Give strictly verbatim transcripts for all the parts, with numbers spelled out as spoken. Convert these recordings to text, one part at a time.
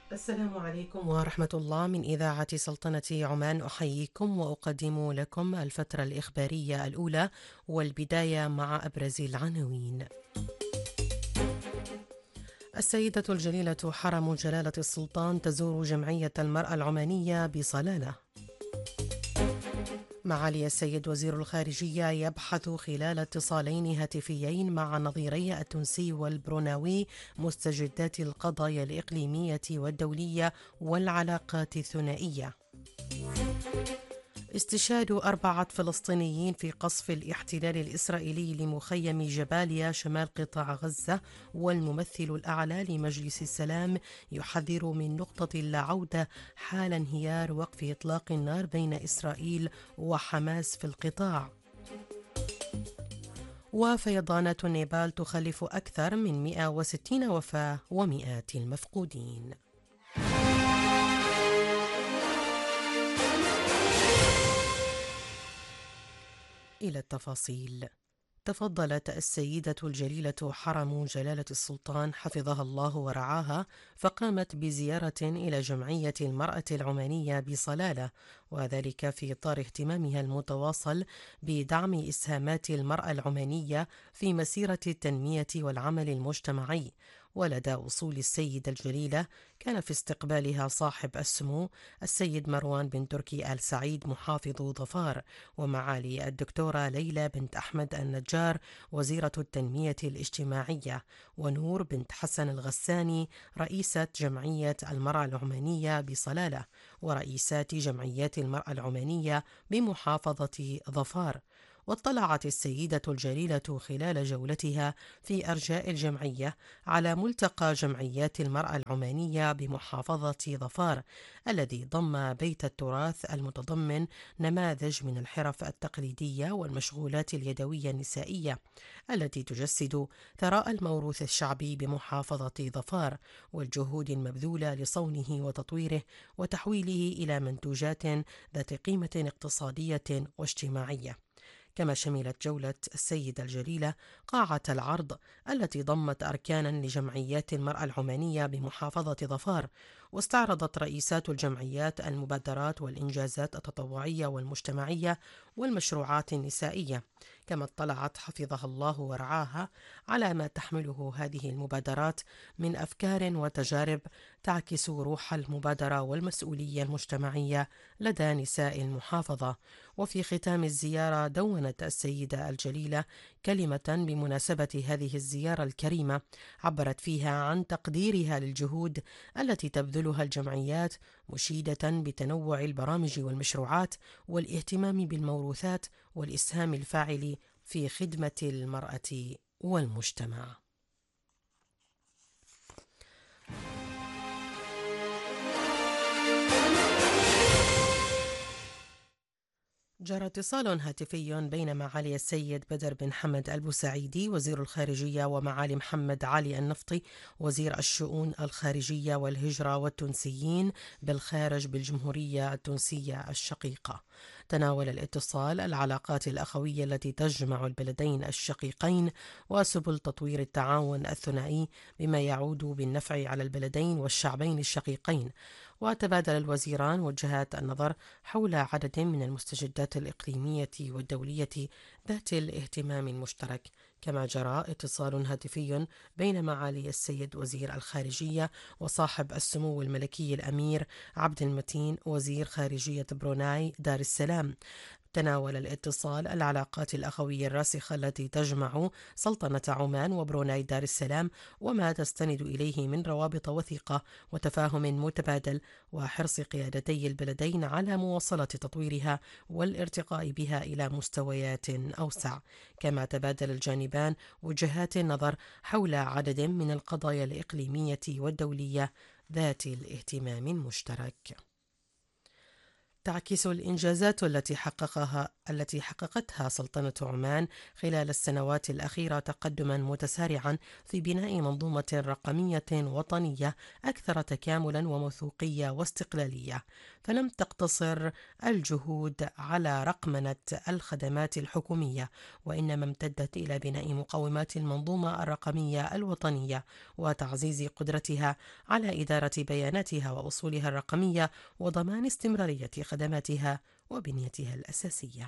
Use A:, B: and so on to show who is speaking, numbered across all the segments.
A: السلام عليكم ورحمة الله. من إذاعة سلطنة عمان أحييكم وأقدم لكم الفترة الإخبارية الأولى، والبداية مع أبرز العناوين. السيدة الجليلة حرم جلالة السلطان تزور جمعية المرأة العمانية بصلالة. معالي السيد وزير الخارجية يبحث خلال اتصالين هاتفيين مع نظيري التونسي والبروناوي مستجدات القضايا الإقليمية والدولية والعلاقات الثنائية. استشهاد أربعة فلسطينيين في قصف الاحتلال الإسرائيلي لمخيم جباليا شمال قطاع غزة، والممثل الأعلى لمجلس السلام يحذر من نقطة لا عودة حال انهيار وقف إطلاق النار بين إسرائيل وحماس في القطاع. وفيضانات نيبال تخلف أكثر من مئة وستين وفاة ومئات المفقودين. إلى التفاصيل. تفضلت السيدة الجليلة حرم جلالة السلطان حفظها الله ورعاها، فقامت بزيارة إلى جمعية المرأة العمانية بصلالة، وذلك في إطار اهتمامها المتواصل بدعم إسهامات المرأة العمانية في مسيرة التنمية والعمل المجتمعي. ولدى وصول السيدة الجليلة كان في استقبالها صاحب السمو السيد مروان بن تركي آل سعيد محافظ ظفار، ومعالي الدكتورة ليلى بنت أحمد النجار وزيرة التنمية الاجتماعية، ونور بنت حسن الغساني رئيسة جمعية المرأة العمانية بصلالة، ورئيسات جمعيات المرأة العمانية بمحافظة ظفار. واطلعت السيدة الجليلة خلال جولتها في أرجاء الجمعية على ملتقى جمعيات المرأة العمانية بمحافظة ظفار، الذي ضم بيت التراث المتضمن نماذج من الحرف التقليدية والمشغولات اليدوية النسائية التي تجسد ثراء الموروث الشعبي بمحافظة ظفار، والجهود المبذولة لصونه وتطويره وتحويله إلى منتوجات ذات قيمة اقتصادية واجتماعية. كما شملت جولة السيدة الجليلة قاعة العرض التي ضمت أركانا لجمعيات المرأة العمانية بمحافظة ظفار، واستعرضت رئيسات الجمعيات المبادرات والإنجازات التطوعية والمجتمعية والمشروعات النسائية. كما اطلعت حفظها الله ورعاها على ما تحمله هذه المبادرات من أفكار وتجارب تعكس روح المبادرة والمسؤولية المجتمعية لدى نساء المحافظة. وفي ختام الزيارة دونت السيدة الجليلة كلمة بمناسبة هذه الزيارة الكريمة، عبرت فيها عن تقديرها للجهود التي تبذلها الجمعيات، مشيدة بتنوع البرامج والمشروعات والاهتمام بالموروثات والإسهام الفاعل في خدمة المرأة والمجتمع. جرى اتصال هاتفي بين معالي السيد بدر بن حمد البوسعيدي وزير الخارجية ومعالي محمد علي النفطي وزير الشؤون الخارجية والهجرة والتونسيين بالخارج بالجمهورية التونسية الشقيقة. تناول الاتصال العلاقات الأخوية التي تجمع البلدين الشقيقين وسبل تطوير التعاون الثنائي بما يعود بالنفع على البلدين والشعبين الشقيقين. وتبادل الوزيران وجهات النظر حول عدد من المستجدات الإقليمية والدولية ذات الاهتمام المشترك. كما جرى اتصال هاتفي بين معالي السيد وزير الخارجية وصاحب السمو الملكي الأمير عبد المتين وزير خارجية بروناي دار السلام. تناول الاتصال العلاقات الأخوية الراسخة التي تجمع سلطنة عمان وبروناي دار السلام، وما تستند إليه من روابط وثيقة وتفاهم متبادل، وحرص قيادتي البلدين على مواصلة تطويرها والارتقاء بها إلى مستويات أوسع. كما تبادل الجانبان وجهات النظر حول عدد من القضايا الإقليمية والدولية ذات الاهتمام المشترك. تعكس الإنجازات التي حققها التي حققتها سلطنة عمان خلال السنوات الأخيرة تقدما متسارعا في بناء منظومة رقمية وطنية أكثر تكاملا وموثوقية واستقلالية، فلم تقتصر الجهود على رقمنة الخدمات الحكومية، وإنما امتدت إلى بناء مقومات المنظومة الرقمية الوطنية وتعزيز قدرتها على إدارة بياناتها وأصولها الرقمية وضمان استمرارية خدماتها وبنيتها الأساسية.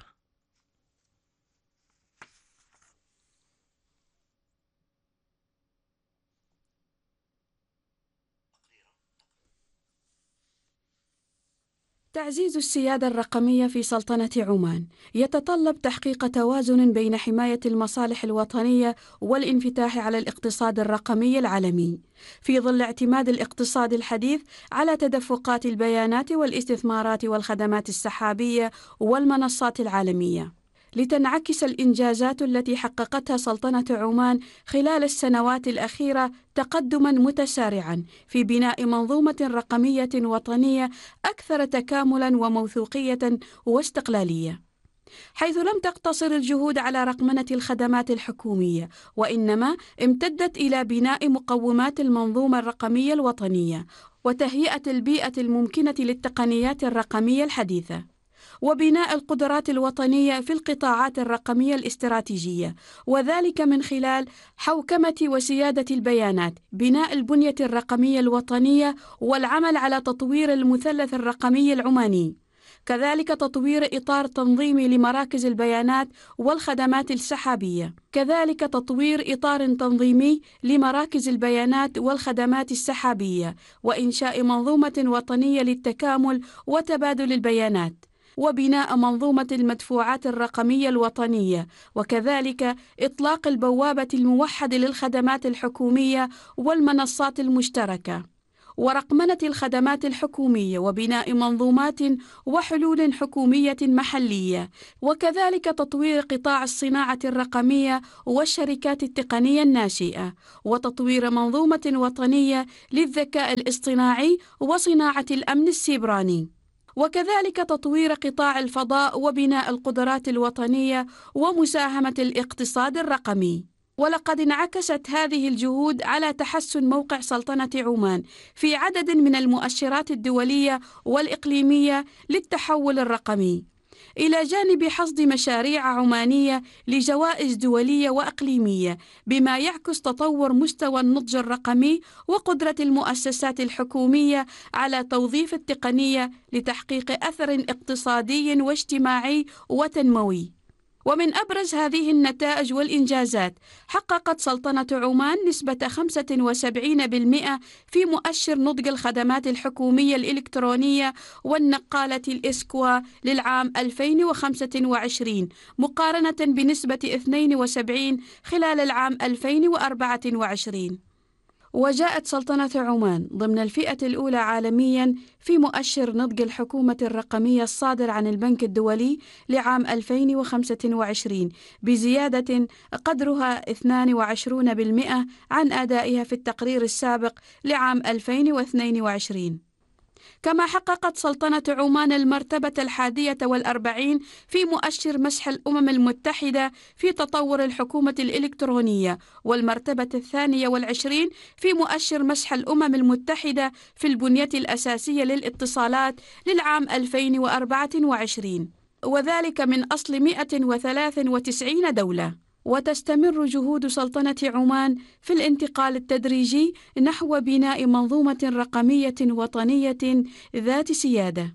B: تعزيز السيادة الرقمية في سلطنة عمان يتطلب تحقيق توازن بين حماية المصالح الوطنية والانفتاح على الاقتصاد الرقمي العالمي، في ظل اعتماد الاقتصاد الحديث على تدفقات البيانات والاستثمارات والخدمات السحابية والمنصات العالمية. لتنعكس الإنجازات التي حققتها سلطنة عمان خلال السنوات الأخيرة تقدماً متسارعاً في بناء منظومة رقمية وطنية أكثر تكاملاً وموثوقية واستقلالية، حيث لم تقتصر الجهود على رقمنة الخدمات الحكومية، وإنما امتدت إلى بناء مقومات المنظومة الرقمية الوطنية وتهيئة البيئة الممكنة للتقنيات الرقمية الحديثة، وبناء القدرات الوطنية في القطاعات الرقمية الاستراتيجية، وذلك من خلال حوكمة وسيادة البيانات، بناء البنية الرقمية الوطنية، والعمل على تطوير المثلث الرقمي العماني، كذلك تطوير إطار تنظيمي لمراكز البيانات والخدمات السحابية، كذلك تطوير إطار تنظيمي لمراكز البيانات والخدمات السحابية، وإنشاء منظومة وطنية للتكامل وتبادل البيانات، وبناء منظومة المدفوعات الرقمية الوطنية، وكذلك إطلاق البوابة الموحدة للخدمات الحكومية والمنصات المشتركة، ورقمنة الخدمات الحكومية، وبناء منظومات وحلول حكومية محلية، وكذلك تطوير قطاع الصناعة الرقمية والشركات التقنية الناشئة، وتطوير منظومة وطنية للذكاء الاصطناعي وصناعة الأمن السيبراني، وكذلك تطوير قطاع الفضاء وبناء القدرات الوطنية ومساهمة الاقتصاد الرقمي. ولقد انعكست هذه الجهود على تحسن موقع سلطنة عمان في عدد من المؤشرات الدولية والإقليمية للتحول الرقمي، إلى جانب حصد مشاريع عمانية لجوائز دولية وإقليمية، بما يعكس تطور مستوى النضج الرقمي وقدرة المؤسسات الحكومية على توظيف التقنية لتحقيق أثر اقتصادي واجتماعي وتنموي. ومن أبرز هذه النتائج والإنجازات، حققت سلطنة عمان نسبة خمسة وسبعين بالمئة في مؤشر نضج الخدمات الحكومية الإلكترونية والنقالة الإسكوا للعام ألفين وخمسة وعشرين، مقارنة بنسبة اثنين وسبعين خلال العام ألفين وأربعة وعشرين. وجاءت سلطنة عمان ضمن الفئة الأولى عالمياً في مؤشر نضج الحكومة الرقمية الصادر عن البنك الدولي لعام ألفين وخمسة وعشرين، بزيادة قدرها اثنين وعشرين بالمئة عن أدائها في التقرير السابق لعام ألفين واثنين وعشرين. كما حققت سلطنة عمان المرتبة الحادية والأربعين في مؤشر مسح الأمم المتحدة في تطور الحكومة الإلكترونية، والمرتبة الثانية والعشرين في مؤشر مسح الأمم المتحدة في البنية الأساسية للاتصالات للعام ألفين وأربعة وعشرين، وذلك من أصل مئة وثلاثة وتسعين دولة. وتستمر جهود سلطنة عمان في الانتقال التدريجي نحو بناء منظومة رقمية وطنية ذات سيادة.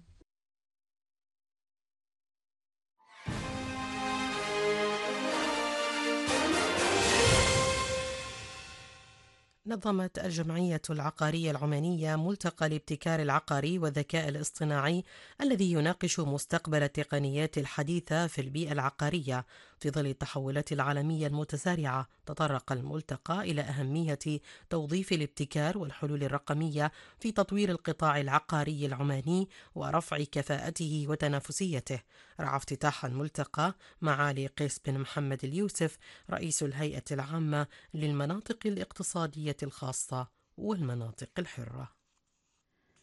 A: نظمت الجمعية العقارية العمانية ملتقى الابتكار العقاري والذكاء الاصطناعي الذي يناقش مستقبل التقنيات الحديثة في البيئة العقارية. في ظل التحولات العالمية المتسارعة، تطرق الملتقى إلى أهمية توظيف الابتكار والحلول الرقمية في تطوير القطاع العقاري العماني ورفع كفاءته وتنافسيته. رعى افتتاح الملتقى معالي قيس بن محمد اليوسف رئيس الهيئة العامة للمناطق الاقتصادية الخاصة والمناطق الحرة.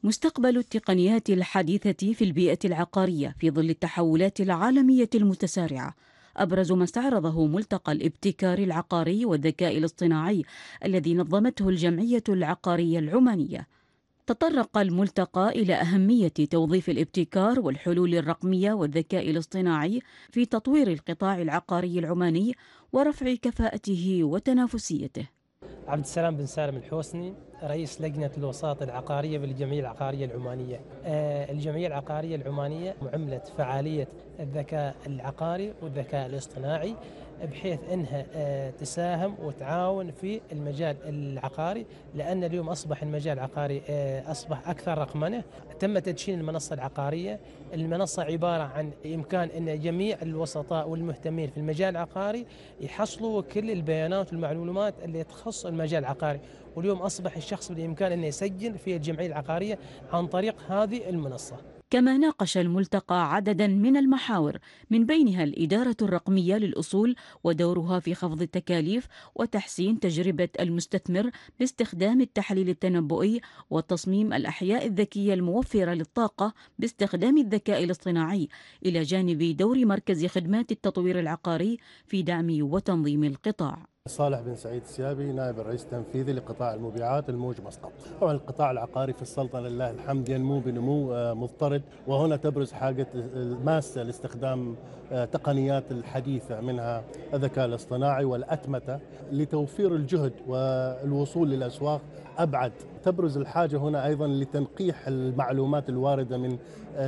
B: مستقبل التقنيات الحديثة في البيئة العقارية في ظل التحولات العالمية المتسارعة. أبرز ما استعرضه ملتقى الابتكار العقاري والذكاء الاصطناعي الذي نظمته الجمعية العقارية العمانية. تطرق الملتقى إلى أهمية توظيف الابتكار والحلول الرقمية والذكاء الاصطناعي في تطوير القطاع العقاري العماني ورفع كفاءته وتنافسيته.
C: عبد السلام بن سالم الحوسني، رئيس لجنة الوساطة العقارية بالجمعية العقارية العمانية. الجمعية العقارية العمانية معملة فعالية الذكاء العقاري والذكاء الاصطناعي بحيث أنها تساهم وتعاون في المجال العقاري، لأن اليوم أصبح المجال العقاري أصبح أكثر رقمنة. تم تدشين المنصة العقارية. المنصة عبارة عن إمكان أن جميع الوسطاء والمهتمين في المجال العقاري يحصلوا كل البيانات والمعلومات اللي تخص المجال العقاري، واليوم أصبح الشخص بالإمكان أن يسجل في الجمعية العقارية عن طريق هذه المنصة.
B: كما ناقش الملتقى عددا من المحاور من بينها الإدارة الرقمية للأصول ودورها في خفض التكاليف وتحسين تجربة المستثمر باستخدام التحليل التنبؤي وتصميم الأحياء الذكية الموفرة للطاقة باستخدام الذكاء الاصطناعي، إلى جانب دور مركز خدمات التطوير العقاري في دعم وتنظيم القطاع.
D: صالح بن سعيد السيابي، نائب الرئيس التنفيذي لقطاع المبيعات الموج مسقط. طبعا القطاع العقاري في السلطنة لله الحمد ينمو بنمو مضطرد، وهنا تبرز حاجة ماسة لاستخدام تقنيات الحديثة منها الذكاء الاصطناعي والأتمتة لتوفير الجهد والوصول للأسواق أبعد. تبرز الحاجة هنا أيضا لتنقيح المعلومات الواردة من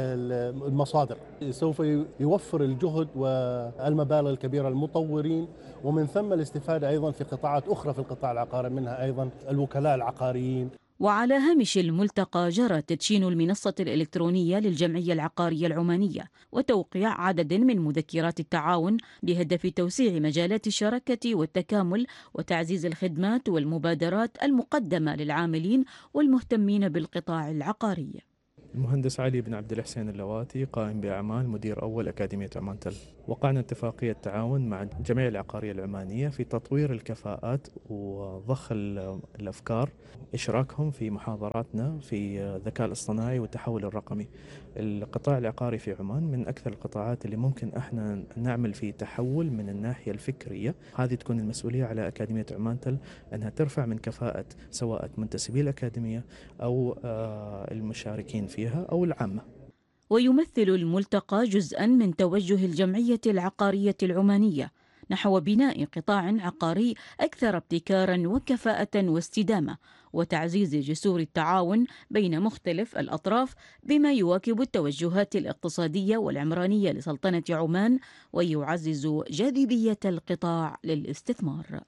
D: المصادر، سوف يوفر الجهد والمبالغ الكبيرة للمطورين، ومن ثم الاستفادة أيضا في قطاعات أخرى في القطاع العقاري، منها أيضا الوكلاء العقاريين.
B: وعلى هامش الملتقى جرى تدشين المنصة الإلكترونية للجمعية العقارية العمانية وتوقيع عدد من مذكرات التعاون بهدف توسيع مجالات الشراكة والتكامل وتعزيز الخدمات والمبادرات المقدمة للعاملين والمهتمين بالقطاع العقاري.
E: المهندس علي بن عبد الحسين اللواتي، قائم بأعمال مدير أول أكاديمية عمان تل. وقعنا اتفاقية تعاون مع الجمعية العقارية العمانية في تطوير الكفاءات وضخ الأفكار، إشراكهم في محاضراتنا في الذكاء الاصطناعي والتحول الرقمي. القطاع العقاري في عمان من أكثر القطاعات اللي ممكن احنا نعمل فيه تحول من الناحية الفكرية. هذه تكون المسؤولية على أكاديمية عمان تل أنها ترفع من كفاءة سواء منتسبي الأكاديمية أو المشاركين فيها أو العامة.
B: ويمثل الملتقى جزءا من توجه الجمعية العقارية العمانية نحو بناء قطاع عقاري أكثر ابتكارا وكفاءة واستدامة وتعزيز جسور التعاون بين مختلف الأطراف، بما يواكب التوجهات الاقتصادية والعمرانية لسلطنة عمان ويعزز جاذبية القطاع للاستثمار.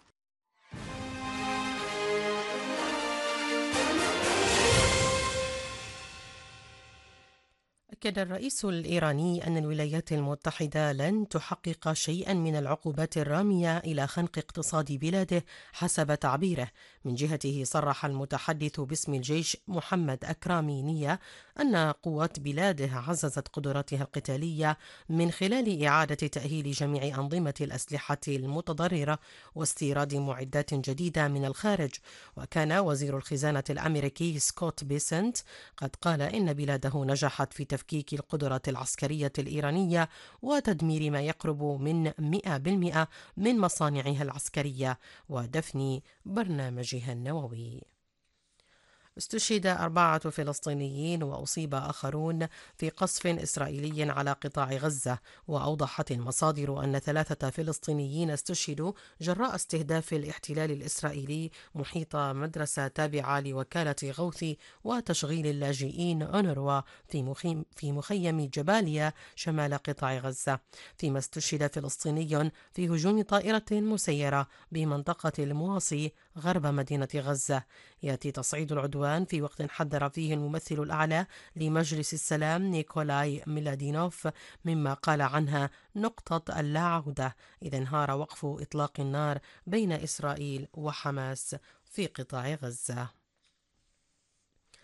A: أكد الرئيس الإيراني أن الولايات المتحدة لن تحقق شيئا من العقوبات الرامية إلى خنق اقتصاد بلاده حسب تعبيره. من جهته صرح المتحدث باسم الجيش محمد أكرامي نية أن قوات بلاده عززت قدراتها القتالية من خلال إعادة تأهيل جميع أنظمة الأسلحة المتضررة واستيراد معدات جديدة من الخارج. وكان وزير الخزانة الأمريكي سكوت بيسنت قد قال إن بلاده نجحت في تفكيك القدرات العسكرية الإيرانية وتدمير ما يقرب من مئة بالمئة من مصانعها العسكرية ودفن برنامجها النووي. استشهد أربعة فلسطينيين وأصيب آخرون في قصف إسرائيلي على قطاع غزة. وأوضحت المصادر أن ثلاثة فلسطينيين استشهدوا جراء استهداف الاحتلال الإسرائيلي محيط مدرسة تابعة لوكالة غوث وتشغيل اللاجئين أونروا في في مخيم جباليا شمال قطاع غزة، فيما استشهد فلسطيني في هجوم طائرة مسيرة بمنطقة المواصي غرب مدينة غزة. يأتي تصعيد العدوان في وقت حذر فيه الممثل الأعلى لمجلس السلام نيكولاي ميلادينوف مما قال عنها نقطة اللا عودة إذا انهار وقف إطلاق النار بين إسرائيل وحماس في قطاع غزة.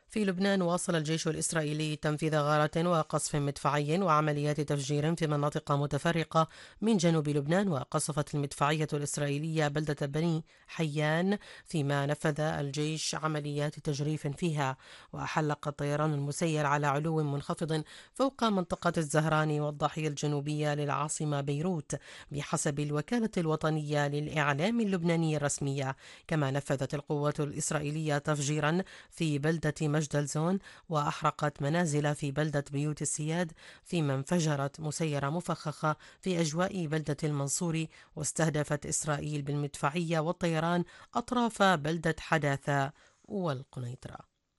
A: في لبنان واصل الجيش الإسرائيلي تنفيذ غارة وقصف مدفعي وعمليات تفجير في مناطق متفرقة من جنوب لبنان، وقصفت المدفعية الإسرائيلية بلدة بني حيان، فيما نفذ الجيش عمليات تجريف فيها. وحلق الطيران المسير على علو منخفض فوق منطقة الزهراني والضاحية الجنوبية للعاصمة بيروت بحسب الوكالة الوطنية للإعلام اللبناني الرسمية. كما نفذت القوات الإسرائيلية تفجيرا في بلدة مجدلزون وأحرقت منازل في بلدة بيوت السياد، فيما انفجرت مسيرة مفخخة في أجواء بلدة المنصوري، واستهدفت إسرائيل بالمدفعية والطيران أطراف بلدة حداثة والقنيطرة.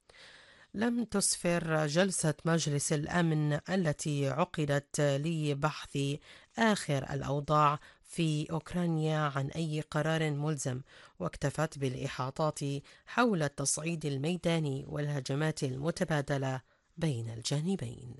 A: لم تسفر جلسة مجلس الأمن التي عقدت لبحث آخر الأوضاع في أوكرانيا عن أي قرار ملزم، واكتفت بالإحاطات حول التصعيد الميداني والهجمات المتبادلة بين الجانبين.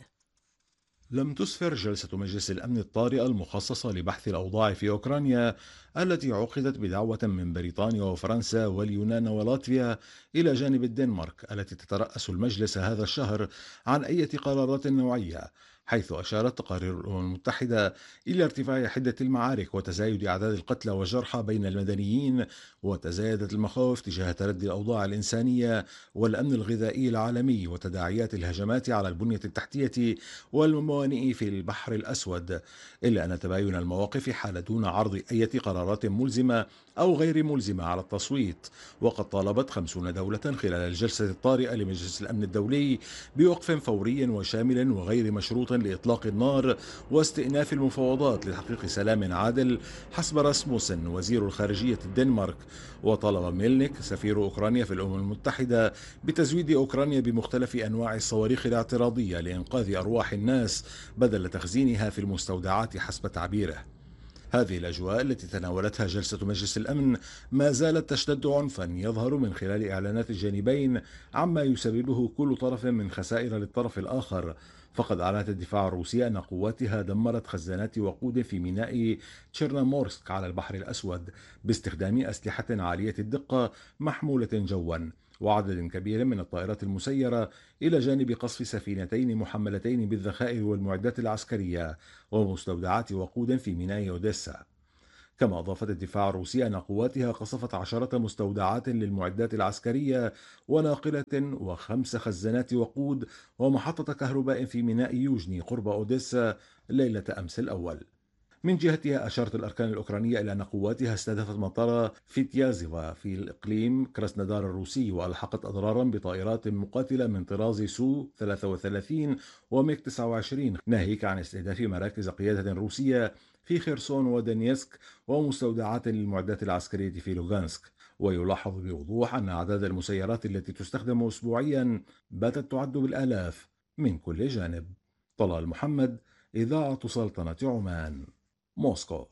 F: لم تسفر جلسة مجلس الأمن الطارئة المخصصة لبحث الأوضاع في أوكرانيا التي عقدت بدعوة من بريطانيا وفرنسا واليونان ولاتفيا إلى جانب الدنمارك التي تترأس المجلس هذا الشهر عن أي قرارات نوعية، حيث أشارت تقارير الأمم المتحدة إلى ارتفاع حدة المعارك وتزايد أعداد القتلى والجرحى بين المدنيين، وتزايدت المخاوف تجاه تردي الأوضاع الإنسانية والأمن الغذائي العالمي وتداعيات الهجمات على البنية التحتية والموانئ في البحر الأسود، إلا أن تباين المواقف حال دون عرض أي قرارات ملزمة أو غير ملزمة على التصويت. وقد طالبت خمسون دولة خلال الجلسة الطارئة لمجلس الأمن الدولي بوقف فوري وشامل وغير مشروط لإطلاق النار واستئناف المفاوضات لتحقيق سلام عادل حسب راسموسن وزير الخارجية الدنمارك. وطلب ميلنيك سفير أوكرانيا في الأمم المتحدة بتزويد أوكرانيا بمختلف أنواع الصواريخ الاعتراضية لإنقاذ أرواح الناس بدل تخزينها في المستودعات حسب تعبيره. هذه الأجواء التي تناولتها جلسة مجلس الأمن ما زالت تشتد عنفا يظهر من خلال إعلانات الجانبين عما يسببه كل طرف من خسائر للطرف الآخر. فقد أعلنت الدفاع الروسي أن قواتها دمرت خزانات وقود في ميناء تشيرنومورسك على البحر الأسود باستخدام أسلحة عالية الدقة محمولة جوا وعدد كبير من الطائرات المسيرة، إلى جانب قصف سفينتين محملتين بالذخائر والمعدات العسكرية ومستودعات وقود في ميناء أوديسا. كما أضافت الدفاع الروسي أن قواتها قصفت عشرة مستودعات للمعدات العسكرية وناقلة وخمس خزانات وقود ومحطة كهرباء في ميناء يوجني قرب أوديسا ليلة أمس الأول. من جهتها أشارت الأركان الأوكرانية إلى أن قواتها استهدفت مطار فيتيازيفا في الإقليم كراسنودار الروسي وألحقت أضرارا بطائرات مقاتلة من طراز سو ثلاثة وثلاثين وميغ تسعة وعشرين، ناهيك عن استهداف مراكز قيادة روسية في خيرسون ودانيسك ومستودعات للمعدات العسكرية في لوغانسك. ويلاحظ بوضوح أن أعداد المسيرات التي تستخدم أسبوعيا باتت تعد بالآلاف من كل جانب. طلال محمد، إذاعة سلطنة عمان، موسكو.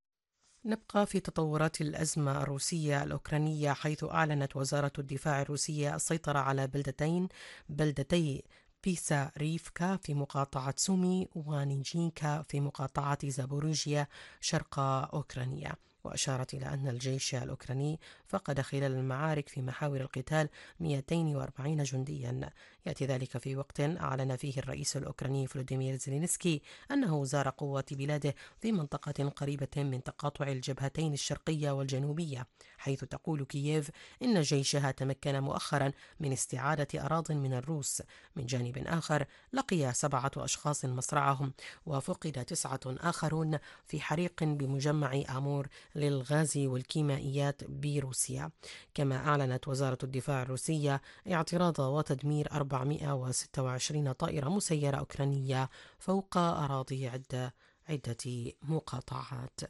A: نبقى في تطورات الأزمة الروسية الأوكرانية، حيث أعلنت وزارة الدفاع الروسية السيطرة على بلدتين بلدتي بيسا ريفكا في مقاطعة سومي ونينجينكا في مقاطعة زابوروجيا شرق أوكرانيا. وأشارت إلى أن الجيش الأوكراني فقد خلال المعارك في محاور القتال مئتين وأربعين جنديا. يأتي ذلك في وقت أعلن فيه الرئيس الأوكراني فلوديمير زيلينسكي أنه زار قوات بلاده في منطقة قريبة من تقاطع الجبهتين الشرقية والجنوبية، حيث تقول كييف إن جيشها تمكن مؤخرا من استعادة أراضٍ من الروس. من جانب آخر، لقي سبعة أشخاص مصرعهم وفقد تسعة آخرون في حريق بمجمع آمور للغاز والكيميائيات بروسيا. كما أعلنت وزارة الدفاع الروسية اعتراض وتدمير أربعمئة وستة وعشرين طائرة مسيرة أوكرانية فوق أراضي عدة عدة مقاطعات.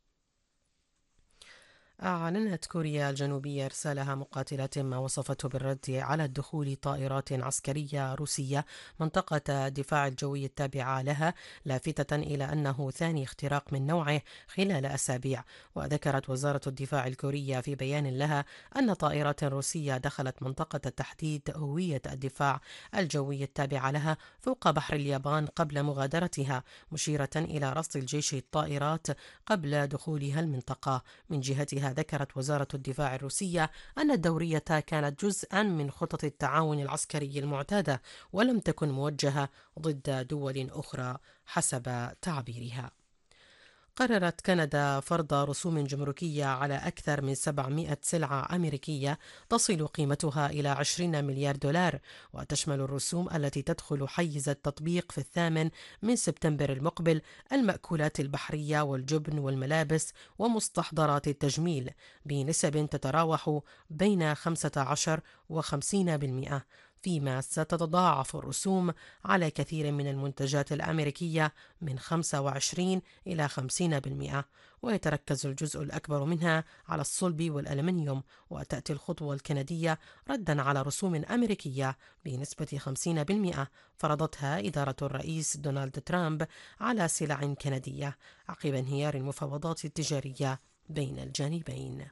A: أعلنت كوريا الجنوبية إرسالها مقاتلات ما وصفته بالرد على دخول طائرات عسكرية روسية منطقة الدفاع الجوي التابعة لها، لافتة إلى أنه ثاني اختراق من نوعه خلال أسابيع. وذكرت وزارة الدفاع الكورية في بيان لها أن طائرات روسية دخلت منطقة تحديد هوية الدفاع الجوي التابعة لها فوق بحر اليابان قبل مغادرتها، مشيرة إلى رصد الجيش الطائرات قبل دخولها المنطقة. من جهتها بحثها ذكرت وزارة الدفاع الروسية أن الدورية كانت جزءا من خطط التعاون العسكري المعتادة ولم تكن موجهة ضد دول أخرى حسب تعبيرها. قررت كندا فرض رسوم جمركية على أكثر من سبعمائة سلعة أمريكية تصل قيمتها إلى عشرين مليار دولار، وتشمل الرسوم التي تدخل حيز التطبيق في الثامن من سبتمبر المقبل المأكولات البحرية والجبن والملابس ومستحضرات التجميل بنسب تتراوح بين خمسة عشر وخمسين بالمئة، فيما ستتضاعف الرسوم على كثير من المنتجات الأمريكية من خمسة وعشرين إلى خمسين بالمئة، ويتركز الجزء الأكبر منها على الصلب والألمنيوم. وتأتي الخطوة الكندية ردًا على رسوم أمريكية بنسبة خمسين بالمئة فرضتها إدارة الرئيس دونالد ترامب على سلع كندية عقب انهيار المفاوضات التجارية بين الجانبين.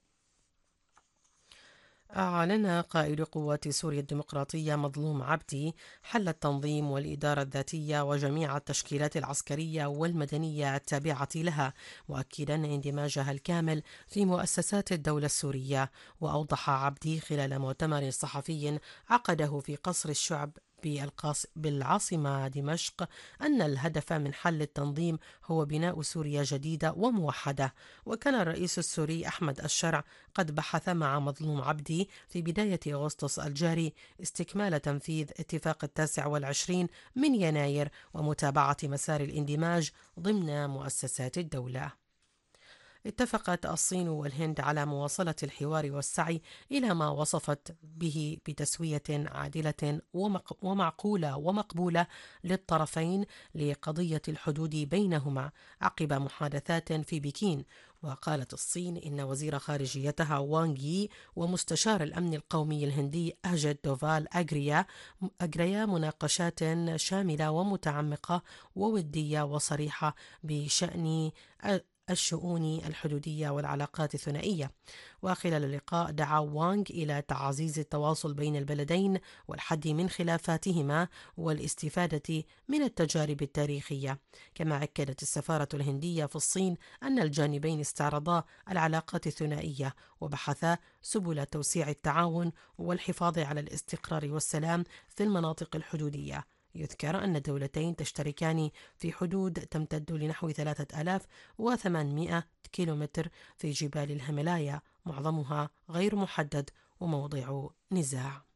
A: أعلن قائد قوات سوريا الديمقراطية مظلوم عبدي حل التنظيم والإدارة الذاتية وجميع التشكيلات العسكرية والمدنية التابعة لها، مؤكدا اندماجها الكامل في مؤسسات الدولة السورية. وأوضح عبدي خلال مؤتمر صحفي عقده في قصر الشعب بالعاصمة دمشق أن الهدف من حل التنظيم هو بناء سوريا جديدة وموحدة. وكان الرئيس السوري أحمد الشرع قد بحث مع مظلوم عبدي في بداية أغسطس الجاري استكمال تنفيذ اتفاق التاسع والعشرين من يناير ومتابعة مسار الاندماج ضمن مؤسسات الدولة. اتفقت الصين والهند على مواصلة الحوار والسعي إلى ما وصفت به بتسوية عادلة ومعقولة ومقبولة للطرفين لقضية الحدود بينهما عقب محادثات في بكين. وقالت الصين إن وزير خارجيتها وانغ يي ومستشار الأمن القومي الهندي أجيت دوفال أجريا أجريا مناقشات شاملة ومتعمقة وودية وصريحة بشأن الشؤون الحدودية والعلاقات الثنائية. وخلال اللقاء دعا وانغ إلى تعزيز التواصل بين البلدين والحد من خلافاتهما والاستفادة من التجارب التاريخية. كما أكدت السفارة الهندية في الصين أن الجانبين استعرضا العلاقات الثنائية وبحثا سبل توسيع التعاون والحفاظ على الاستقرار والسلام في المناطق الحدودية. يذكر أن الدولتين تشتركان في حدود تمتد لنحو ثلاثة آلاف وثمانمائة كيلومتر في جبال الهيمالايا، معظمها غير محدد وموضع نزاع.